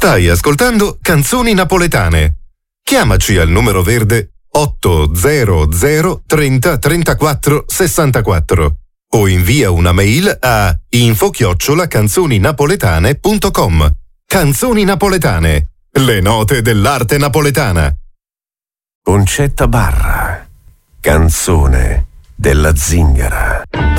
Stai ascoltando Canzoni Napoletane. Chiamaci al numero verde 800 30 34 64 o invia una mail a info@canzoninapoletane.com. Canzoni Napoletane, le note dell'arte napoletana. Concetta Barra, canzone della zingara.